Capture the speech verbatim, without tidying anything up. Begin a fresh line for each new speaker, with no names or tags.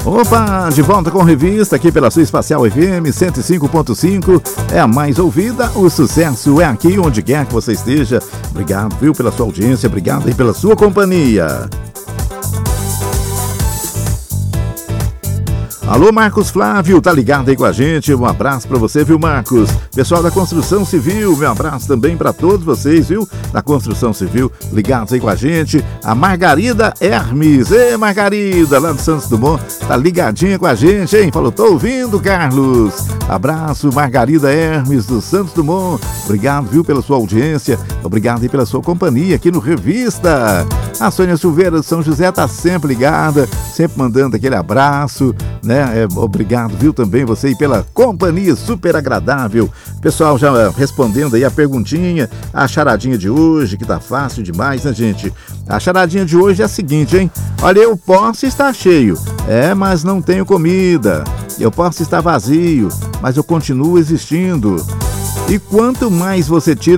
Opa, de volta com revista aqui pela sua Espacial F M cento e cinco ponto cinco. É a mais ouvida, o sucesso é aqui onde quer que você esteja. Obrigado, viu, pela sua audiência, obrigado aí pela sua companhia. Alô, Marcos Flávio, tá ligado aí com a gente? Um abraço pra você, viu, Marcos? Pessoal da Construção Civil, meu abraço também pra todos vocês, viu? Da Construção Civil, ligados aí com a gente. A Margarida Hermes, ei, Margarida, lá do Santos Dumont, tá ligadinha com a gente, hein? Falou, tô ouvindo, Carlos. Abraço, Margarida Hermes, do Santos Dumont. Obrigado, viu, pela sua audiência. Obrigado aí pela sua companhia aqui no Revista. A Sônia Silveira de São José tá sempre ligada, sempre mandando aquele abraço, né? É, obrigado, viu, também você aí pela companhia super agradável. Pessoal já respondendo aí a perguntinha, a charadinha de hoje, que tá fácil demais, né, gente? A charadinha de hoje é a seguinte, hein? Olha, eu posso estar cheio, é, mas não tenho comida. Eu posso estar vazio, mas eu continuo existindo. E quanto mais você tira